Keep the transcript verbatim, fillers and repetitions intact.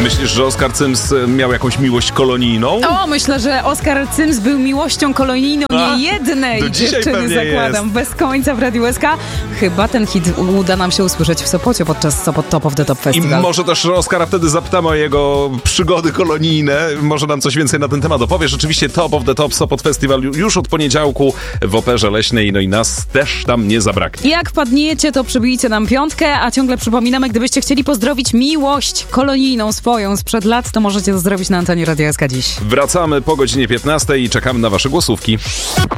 Myślisz, że Oskar Cyms miał jakąś miłość kolonijną? O, myślę, że Oskar Cyms był miłością kolonijną A, nie jednej do dzisiaj dziewczyny, pewnie zakładam. jest. Bez końca w Radiu S K. Chyba ten hit uda nam się usłyszeć w Sopocie podczas Sopot Top of the Top I Festival. może też Oskara wtedy zapytamy o jego przygody kolonijne. Może nam coś więcej na ten temat opowie. Rzeczywiście Top of the Top Sopot Festival już od poniedziałku w Operze Leśnej. No i nas też tam nie zabraknie. Jak wpadniecie, to przybijcie nam piątkę, a ciągle przypominamy, gdybyście chcieli pozdrowić miłość kolonijną swoją sprzed lat, to możecie to zrobić na antenie Radia S K dziś. Wracamy po godzinie piętnastej i czekamy na wasze głosówki.